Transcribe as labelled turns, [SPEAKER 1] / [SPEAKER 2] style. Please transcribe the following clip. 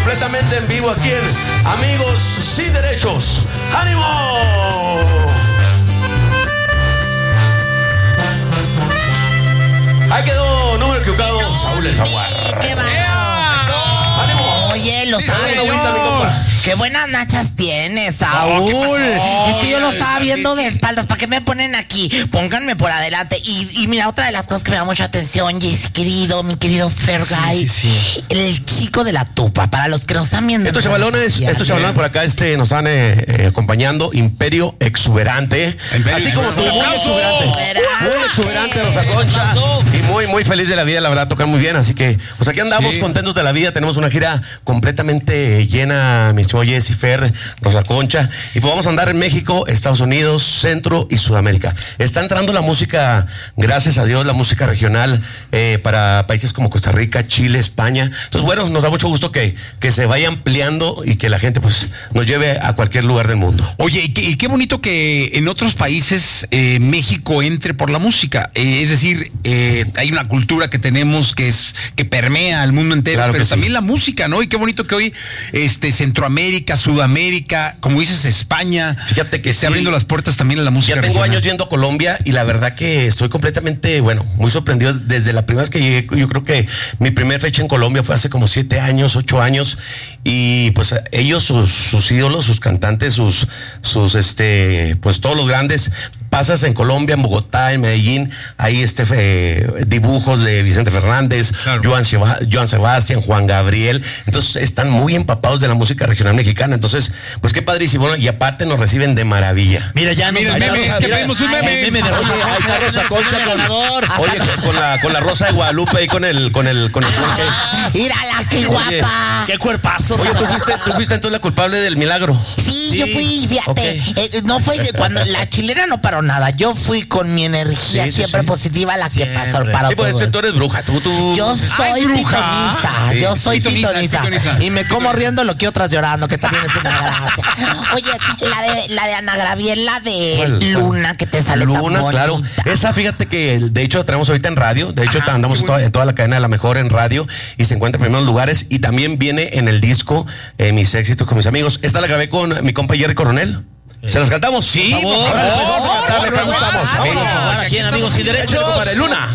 [SPEAKER 1] completamente en vivo aquí en Amigos Sin Derechos. ¡Ánimo! Ahí quedó, número equivocado. Saúl el Jaguar.
[SPEAKER 2] ¡Qué va! Oye, lo estaba viendo. Qué buenas nachas tienes, Saúl. Es que yo lo estaba viendo de espaldas. ¿Para qué me ponen aquí? Pónganme por adelante. Y mira, otra de las cosas que me da mucha atención, Jesse, querido, mi querido Fergay. Sí. El chico de la tupa. Para los que nos están viendo.
[SPEAKER 1] Estos chavalones por acá nos están acompañando. Imperio Exuberante. Así como tú, muy exuberante. Muy exuberante, Rosa Concha. Y muy feliz de la vida, la verdad, tocan muy bien. Así que, pues aquí andamos contentos de la vida. Tenemos una gira completamente llena, mi estimado Jesse, Fer, Rosa Concha. Y pues vamos a andar en México, Estados Unidos, Centro y Sudamérica. Está entrando la música, gracias a Dios, la música regional para países como Costa Rica, Chile, España. Entonces, bueno, nos da mucho gusto que se vaya ampliando y que la gente pues nos lleve a cualquier lugar del mundo.
[SPEAKER 3] Oye, y qué bonito que en otros países México entre por la música. Es decir, hay una cultura que tenemos que permea al mundo entero, claro, pero también la música, ¿no? Y qué bonito que hoy Centroamérica, Sudamérica, como dices, España,
[SPEAKER 1] fíjate que
[SPEAKER 3] esté abriendo las puertas también a la música.
[SPEAKER 1] Ya tengo regional. Años yendo a Colombia y la verdad que estoy completamente, muy sorprendido desde la primera vez que llegué. Yo creo que mi primera fecha en Colombia fue hace como 7 años, 8 años, y pues ellos, sus ídolos, sus cantantes, pues todos los grandes. Pasas en Colombia, en Bogotá, en Medellín, hay dibujos de Vicente Fernández, claro. Joan Sebastián, Juan Gabriel. Entonces están muy empapados de la música regional mexicana. Entonces, pues qué padrísimo. Y aparte nos reciben de maravilla.
[SPEAKER 3] Mira, ya mira, es que pedimos un meme.
[SPEAKER 1] Oye, ahí está Rosa Concha con la Rosa de Guadalupe y con el
[SPEAKER 2] mírala, qué guapa.
[SPEAKER 3] Qué cuerpazo.
[SPEAKER 1] Oye, ¿tú fuiste entonces la culpable del milagro?
[SPEAKER 2] Sí, yo fui, fíjate. Okay. No fue cuando la chilena no paró nada. Yo fui con mi energía siempre positiva, la que pasó para
[SPEAKER 1] pues tú eres bruja.
[SPEAKER 2] Yo soy pitoniza. Yo soy pitoniza. Y me como riendo lo que otras llorando, que también es una gracia. Oye, la de Ana Gabriel, la de Luna, que te sale
[SPEAKER 1] Luna,
[SPEAKER 2] tan bonita.
[SPEAKER 1] Claro. Esa, fíjate que de hecho la tenemos ahorita en radio. De hecho, andamos en toda la cadena de La Mejor en radio y se encuentra en primeros lugares. Y también viene en el disco Mis éxitos con mis amigos. Esta la grabé con mi compa Jerry Coronel. ¿Se las cantamos?
[SPEAKER 3] Sí,
[SPEAKER 1] por favor.
[SPEAKER 3] Aquí en Amigos Sin Derechos.
[SPEAKER 1] Luna.